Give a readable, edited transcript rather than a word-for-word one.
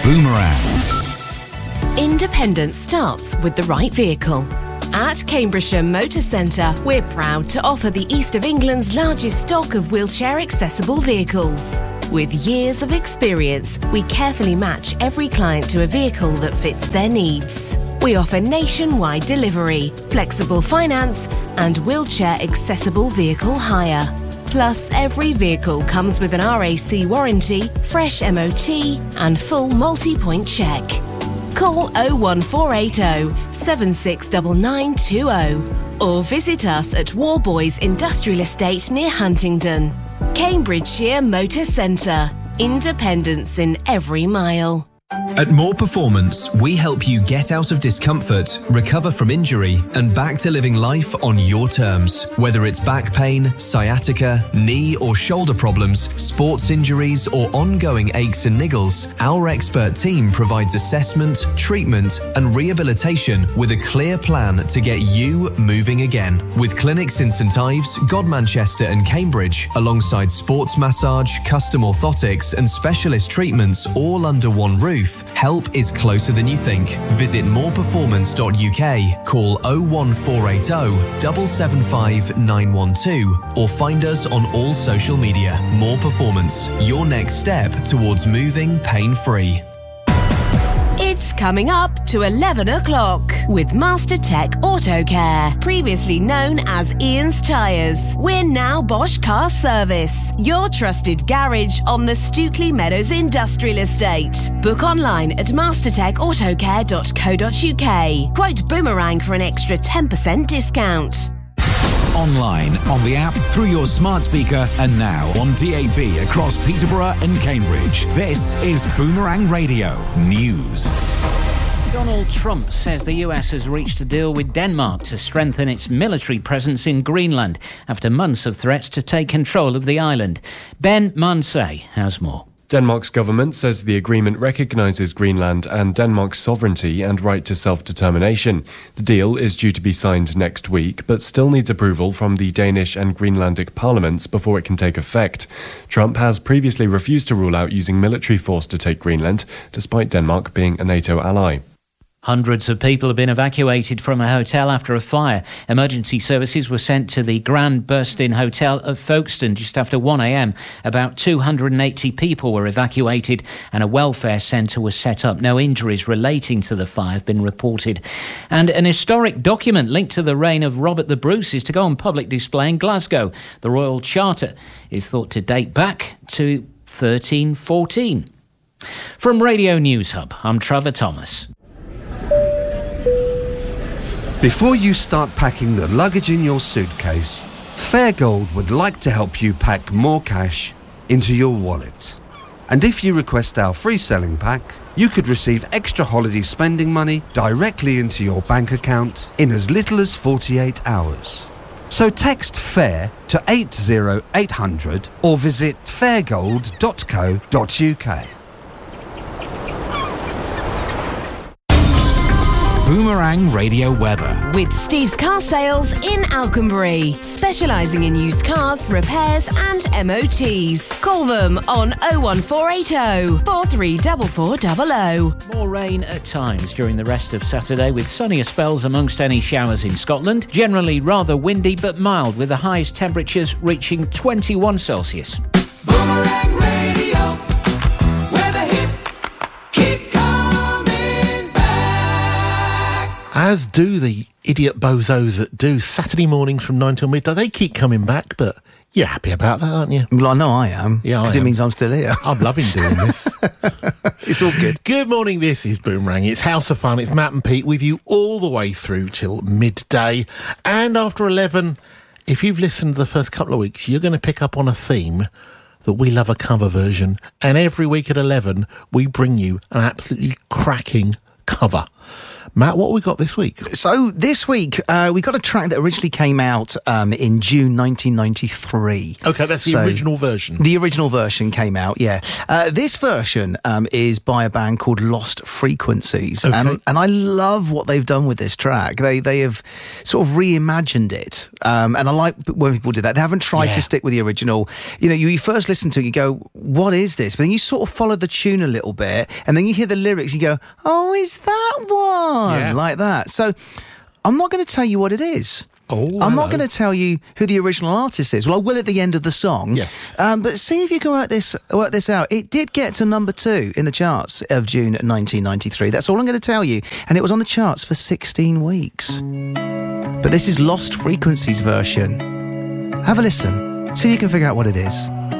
Boomerang. Independence starts with the right vehicle. At Cambridgeshire Motor Centre, we're proud to offer the East of England's largest stock of wheelchair-accessible vehicles. With years of experience, we carefully match every client to a vehicle that fits their needs. We offer nationwide delivery, flexible finance, and wheelchair-accessible vehicle hire. Plus, every vehicle comes with an RAC warranty, fresh MOT, and full multi-point check. Call 01480 769920 or visit us at Warboys Industrial Estate near Huntingdon. Cambridgeshire Motor Centre. Independence in every mile. At More Performance, we help you get out of discomfort, recover from injury, and back to living life on your terms. Whether it's back pain, sciatica, knee or shoulder problems, sports injuries, or ongoing aches and niggles, our expert team provides assessment, treatment, and rehabilitation with a clear plan to get you moving again. With clinics in St Ives, Godmanchester, and Cambridge, alongside sports massage, custom orthotics, and specialist treatments all under one roof, help is closer than you think. Visit moreperformance.uk, call 01480 775 912 or find us on all social media. More Performance, your next step towards moving pain-free. It's coming up to 11 o'clock with Master Tech Auto Care, previously known as Ian's Tyres. We're now Bosch Car Service, your trusted garage on the Stookley Meadows Industrial Estate. Book online at mastertechautocare.co.uk. Quote Boomerang for an extra 10% discount. Online, on the app, through your smart speaker, and now on DAB across Peterborough and Cambridge. This is Boomerang Radio News. Donald Trump says the US has reached a deal with Denmark to strengthen its military presence in Greenland after months of threats to take control of the island. Ben Mansay has more. Denmark's government says the agreement recognises Greenland and Denmark's sovereignty and right to self-determination. The deal is due to be signed next week, but still needs approval from the Danish and Greenlandic parliaments before it can take effect. Trump has previously refused to rule out using military force to take Greenland, despite Denmark being a NATO ally. Hundreds of people have been evacuated from a hotel after a fire. Emergency services were sent to the Grand Burstin Hotel at Folkestone just after 1 a.m. About 280 people were evacuated and a welfare centre was set up. No injuries relating to the fire have been reported. And an historic document linked to the reign of Robert the Bruce is to go on public display in Glasgow. The Royal Charter is thought to date back to 1314. From Radio News Hub, I'm Trevor Thomas. Before you start packing the luggage in your suitcase, Fairgold would like to help you pack more cash into your wallet. And if you request our free selling pack, you could receive extra holiday spending money directly into your bank account in as little as 48 hours. So text FAIR to 80800 or visit fairgold.co.uk. Boomerang Radio weather. With Steve's Car Sales in Alconbury, specialising in used cars, repairs and MOTs. Call them on 01480 434400. More rain at times during the rest of Saturday with sunnier spells amongst any showers in Scotland. Generally rather windy but mild with the highest temperatures reaching 21 Celsius. Boomerang Radio, where the hits keep coming back. As do the idiot bozos that do Saturday mornings from 9 till midday. They keep coming back, but you're happy about that, aren't you? Well, I know I am. Yeah, because it means I'm still here. I'm loving doing this. It's all good. Good morning, this is Boomerang. It's House of Fun. It's Matt and Pete with you all the way through till midday. And after 11, if you've listened to the first couple of weeks, you're going to pick up on a theme that we love a cover version. And every week at 11, we bring you an absolutely cracking cover. Matt, what have we got this week? So this week, we got a track that originally came out in June 1993. Okay, that's the original version. The original version came out, yeah. This version is by a band called Lost Frequencies. Okay. And I love what they've done with this track. They have sort of reimagined it. And I like when people do that. They haven't tried to stick with the original. You know, you first listen to it, you go, what is this? But then you sort of follow the tune a little bit, and then you hear the lyrics, you go, oh, is that one? Yeah. Like that. So I'm not going to tell you what it is. Oh, I'm not going to tell you who the original artist is. Well, I will at the end of the song. Yes. But see if you can work this out. It did get to number 2 in the charts of June 1993. That's all I'm going to tell you. And it was on the charts for 16 weeks. But this is Lost Frequencies version. Have a listen. See if you can figure out what it is.